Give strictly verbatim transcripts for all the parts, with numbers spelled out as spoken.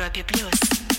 Европе плюс.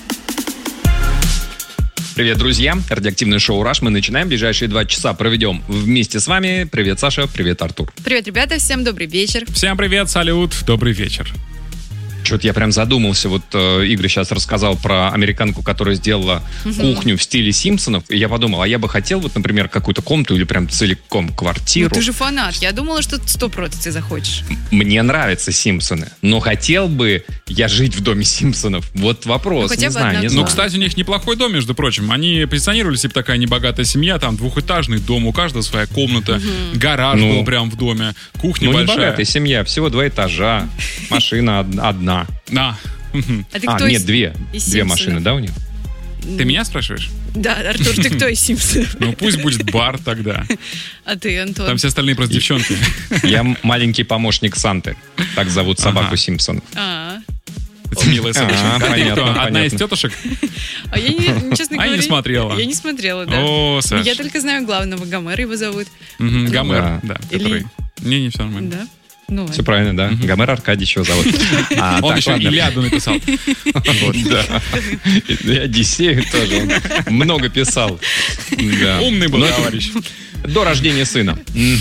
Привет, друзья! Радиоактивное шоу «Раш» мы начинаем. Ближайшие два часа проведем вместе с вами. Привет, Саша. Привет, Артур. Привет, ребята. Всем добрый вечер. Всем привет, салют. Добрый вечер. Что-то я прям задумался. Вот э, Игорь сейчас рассказал про американку, которая сделала угу. кухню в стиле Симпсонов. И я подумал, а я бы хотел, вот, например, какую-то комнату или прям целиком квартиру. Ну, ты же фанат. Я думала, что сто процентов ты захочешь. Мне нравятся Симпсоны, но хотел бы я жить в доме Симпсонов. Вот вопрос. Ну, не знаю, не Ну, знаю. кстати, у них неплохой дом, между прочим. Они позиционировали себе такая небогатая семья, там двухэтажный дом, у каждого своя комната, угу. гараж ну, был прям в доме, кухня ну, большая. Ну, небогатая семья, всего два этажа, машина одна. Да. А, ты а кто нет, из, две. из две машины, да, у них? Ты меня спрашиваешь? Да, Артур, ты кто из Симпсонов? Ну, пусть будет бар тогда. А ты, Антон? Там все остальные просто девчонки. Я маленький помощник Санты. Так зовут собаку Симпсонов. А. Это милая собачка. А, понятно, Одна из тетушек? А я, не, честно говоря... А я не смотрела. Я не смотрела, да. О, Саш. Я только знаю главного, Гомер его зовут. Угу, Гомер, да. Или... Который... Не, не все нормально. Да? Ну, все правильно, да. Mm-hmm. Гомер Аркадьевич его зовут. А, он так, еще ладно. Илиаду написал. Да. И Одиссею тоже. Он много писал. Умный был товарищ. До рождения сына.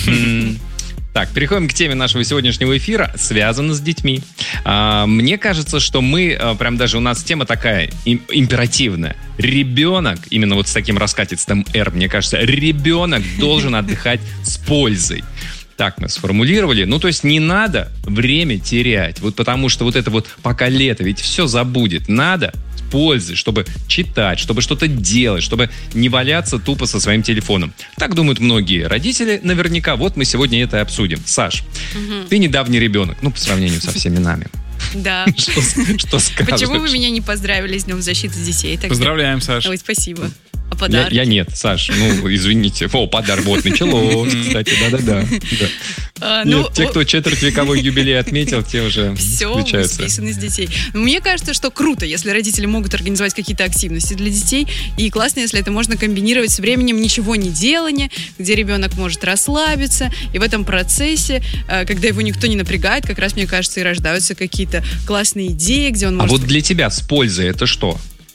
Так, переходим к теме нашего сегодняшнего эфира. Связано с детьми. Мне кажется, что мы, прям даже у нас тема такая императивная. Ребенок, именно вот с таким раскатистым «Р», мне кажется, ребенок должен отдыхать с пользой. Так мы сформулировали. Ну, то есть не надо время терять. Вот потому что вот это вот пока лето, ведь все забудет. Надо с пользой, чтобы читать, чтобы что-то делать, чтобы не валяться тупо со своим телефоном. Так думают многие родители наверняка. Вот мы сегодня это и обсудим. Саш, угу. ты недавний ребенок. Ну, по сравнению со всеми нами. Да. Что, что скажешь? Почему вы меня не поздравили с Днем защиты детей? Так Поздравляем, Саш. Ой, спасибо. А подарок? Я, я нет, Саш, ну, извините. О, подарок вот началось, кстати, да-да-да. Да. А, нет, ну, те, кто четвертьвековой юбилей отметил, те уже все встречаются. списаны с детей. Но мне кажется, что круто, если родители могут организовать какие-то активности для детей. И классно, если это можно комбинировать с временем ничего не делания, где ребенок может расслабиться. И в этом процессе, когда его никто не напрягает, как раз, мне кажется, и рождаются какие-то классные идеи, где он может... А вот для тебя с пользой это что?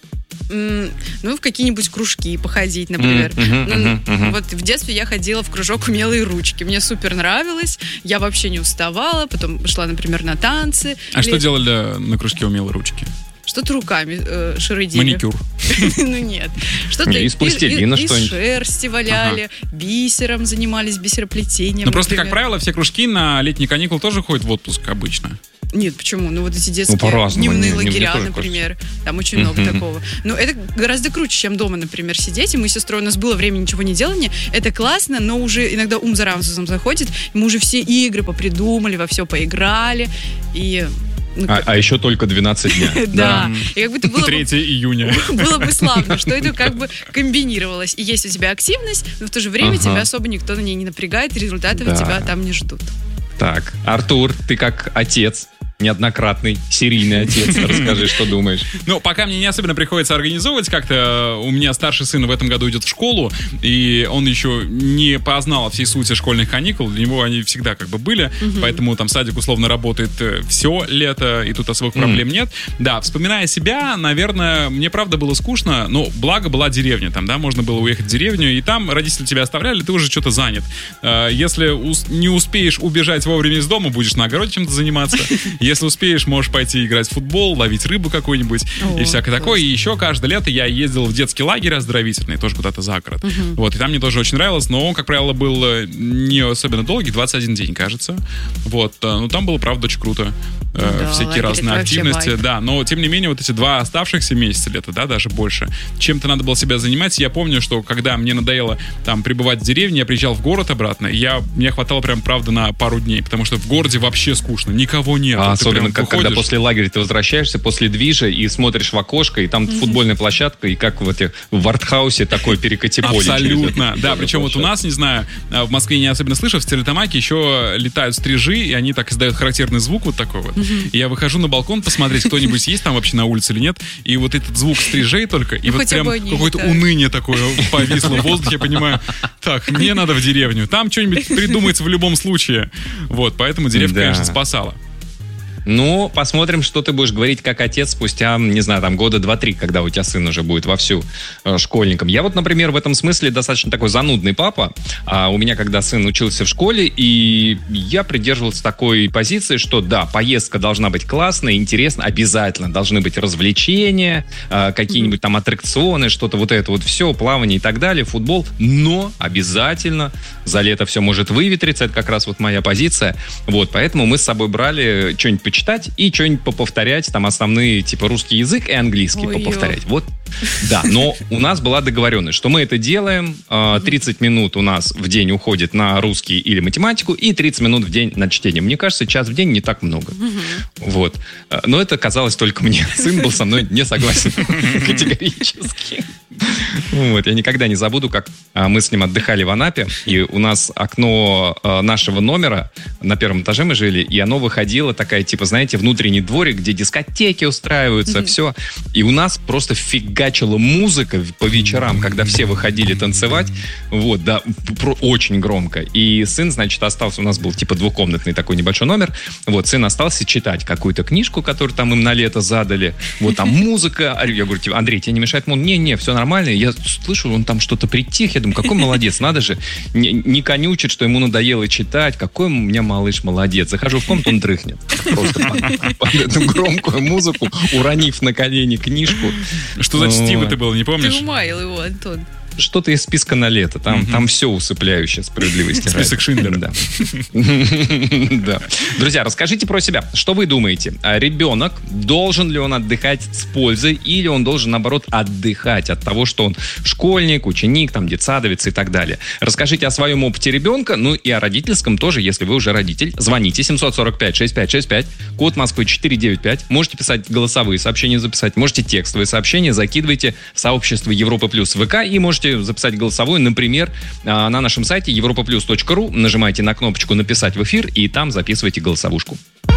Ну, в какие-нибудь кружки походить, например. Mm-hmm, mm-hmm, mm-hmm. Вот в детстве я ходила в кружок «Умелые ручки». Мне супер нравилось. Я вообще не уставала. Потом шла, например, на танцы. А или... что делали на кружке «Умелые ручки»? Что-то руками э, шерудили. Маникюр. Ну нет. Что-то из пластилина что-нибудь. Из шерсти валяли, бисером занимались, бисероплетением. Ну просто, как правило, все кружки на летние каникулы тоже ходят в отпуск обычно. Нет, почему? Ну, вот эти детские ну, дневные не, лагеря, не например. Там очень много mm-hmm. такого. Но это гораздо круче, чем дома, например, сидеть. И мы с сестрой, у нас было время ничего не делания. Это классно, но уже иногда ум за рамсусом заходит. И мы уже все игры попридумали, во все поиграли. И... Ну, а, а еще только двенадцать дня. Да. И как будто было третьего июня. Было бы славно, что это как бы комбинировалось. И есть у тебя активность, но в то же время тебя особо никто на ней не напрягает, результаты у тебя там не ждут. Так, Артур, ты как отец, неоднократный серийный отец. Расскажи, что думаешь. Ну, пока мне не особенно приходится организовывать как-то. У меня старший сын в этом году идет в школу, и он еще не познал всей сути школьных каникул. Для него они всегда как бы были, угу. поэтому там садик условно работает все лето, и тут особых проблем mm. нет. Да, вспоминая себя, наверное, мне правда было скучно, но благо была деревня. Там, да, можно было уехать в деревню, и там родители тебя оставляли, ты уже что-то занят. Если не успеешь убежать вовремя из дома, будешь на огороде чем-то заниматься. Если успеешь, можешь пойти играть в футбол, ловить рыбу какую-нибудь О, и всякое класс. Такое. И еще каждое лето я ездил в детский лагерь оздоровительный, тоже куда-то за город. Uh-huh. Вот, и там мне тоже очень нравилось, но он, как правило, был не особенно долгий, двадцать один день, кажется. Вот, но там было, правда, очень круто. Да, всякие разные активности, да, но тем не менее вот эти два оставшихся месяца лета, да, даже больше, чем-то надо было себя занимать. Я помню, что когда мне надоело там пребывать в деревне, я приезжал в город обратно, и я, мне хватало прям, правда, на пару дней, потому что в городе вообще скучно, никого нет. А особенно, как, когда после лагеря ты возвращаешься, после движа, и смотришь в окошко, и там mm-hmm. футбольная площадка, и как в, эти, в артхаусе такое перекати-поле. Абсолютно, да, причем вот у нас, не знаю, в Москве не особенно слышу, в Стерлитамаке еще летают стрижи, и они так издают характерный звук вот такой вот. Mm-hmm. И я выхожу на балкон посмотреть, кто-нибудь есть там вообще на улице или нет, и вот этот звук стрижей только, и ну, вот прям какое-то так. уныние такое повисло в воздухе, я понимаю, так, мне надо в деревню, там что-нибудь придумается в любом случае. Вот, поэтому деревня, да. конечно, спасала. Ну, посмотрим, что ты будешь говорить как отец спустя, не знаю, там года два-три, когда у тебя сын уже будет вовсю э, школьником. Я вот, например, в этом смысле достаточно такой занудный папа. А у меня, когда сын учился в школе, и я придерживался такой позиции, что да, поездка должна быть классная, интересная, обязательно должны быть развлечения, э, какие-нибудь там аттракционы, что-то вот это вот все, плавание и так далее, футбол, но обязательно за лето все может выветриться, это как раз вот моя позиция. Вот, поэтому мы с собой брали что-нибудь почитать и что-нибудь поповторять, там основные, типа русский язык и английский Ой-ё. поповторять. Вот, да, но у нас была договоренность, что мы это делаем, тридцать минут у нас в день уходит на русский или математику, и тридцать минут в день на чтение. Мне кажется, час в день не так много. Вот. Но это казалось только мне. Сын был со мной не согласен категорически. Вот. Я никогда не забуду, как мы с ним отдыхали в Анапе, и у нас окно нашего номера, на первом этаже мы жили, и оно выходило такая, типа, знаете, внутренний дворик, где дискотеки устраиваются, mm-hmm. все. И у нас просто фигачила музыка по вечерам, когда все выходили танцевать. Вот, да, про- очень громко. И сын, значит, остался, у нас был, типа, двухкомнатный такой небольшой номер. Вот, сын остался читать какую-то книжку, которую там им на лето задали. Вот там музыка. Я говорю, типа, Андрей, тебе не мешает? Он, не-не, все нормально. Я слышу, он там что-то притих. Я думаю, какой молодец, надо же. Не, не конючит, что ему надоело читать. Какой у меня малыш молодец. Захожу в комнату, он дрыхнет. Просто под, под эту громкую музыку, уронив на колени книжку. Что за чтиво ты был, не помнишь? Ты умаил его, Антон. Что-то из списка на лето. Там, mm-hmm. там все усыпляющее, справедливости. Список Шиндлера. Да. Да. Друзья, расскажите про себя. Что вы думаете? Ребенок, должен ли он отдыхать с пользой, или он должен, наоборот, отдыхать от того, что он школьник, ученик, там, детсадовец и так далее? Расскажите о своем опыте ребенка, ну и о родительском тоже, если вы уже родитель. Звоните семь сорок пять шестьдесят пять шестьдесят пять, код Москвы четыреста девяносто пять. Можете писать голосовые сообщения, записать. Можете текстовые сообщения, закидывайте в сообщество Европа Плюс ВК, и можете записать голосовую, например, на нашем сайте европа плюс точка ру. Нажимайте на кнопочку «Написать в эфир» и там записывайте голосовушку.